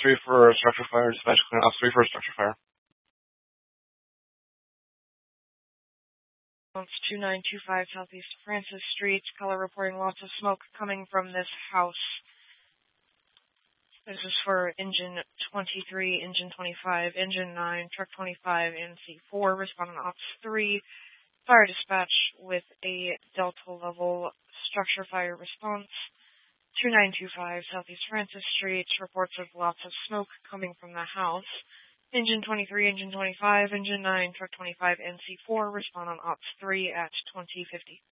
3 for a structure fire. Dispatch clear Ops 3 for a structure fire. Response 2925 Southeast Francis Street. Color reporting lots of smoke coming from this house. This is for Engine 23, Engine 25, Engine 9, Truck 25, and C4. Responding Ops 3. Fire dispatch with a Delta level structure fire response. 2925 Southeast Francis Street. Reports of lots of smoke coming from the house. Engine 23, Engine 25, Engine 9, Truck 25, and C4 respond on Ops 3 at 2050.